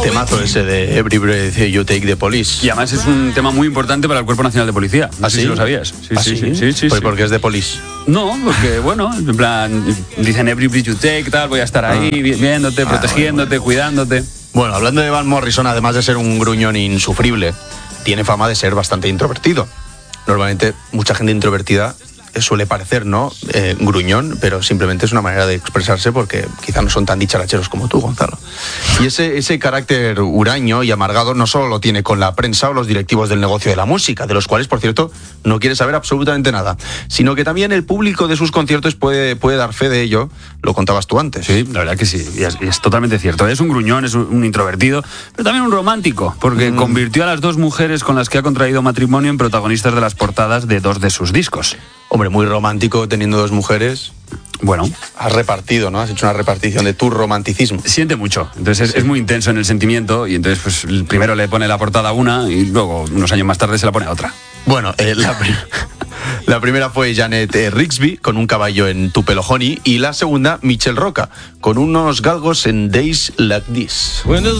Temazo ese de Every Breath You Take de Police. Y además es un tema muy importante para el Cuerpo Nacional de Policía. No sé si lo sabías. Sí. Pues porque es de Police. No, porque bueno, en plan, dicen Every Breath You Take, tal, voy a estar ahí viéndote, protegiéndote, cuidándote. Bueno, hablando de Van Morrison, además de ser un gruñón insufrible, tiene fama de ser bastante introvertido. Normalmente mucha gente introvertida suele parecer, ¿no? Gruñón, pero simplemente es una manera de expresarse porque quizás no son tan dicharacheros como tú, Gonzalo. Y ese carácter huraño y amargado no solo lo tiene con la prensa o los directivos del negocio de la música, de los cuales, por cierto, no quiere saber absolutamente nada, sino que también el público de sus conciertos puede dar fe de ello. Lo contabas tú antes. Sí, la verdad que sí, y es totalmente cierto. Es un gruñón, es un introvertido, pero también un romántico, porque convirtió a las dos mujeres con las que ha contraído matrimonio en protagonistas de las portadas de 2 de sus discos. Hombre, muy romántico teniendo 2 mujeres. Bueno, has repartido, ¿no? Has hecho una repartición de tu romanticismo. Siente mucho, entonces es muy intenso en el sentimiento y entonces pues primero le pone la portada a una y luego unos años más tarde se la pone a otra. Bueno, la primera fue Janet Rigsby con un caballo en Tupelo Honey y la segunda Michelle Roca con unos galgos en Days Like This.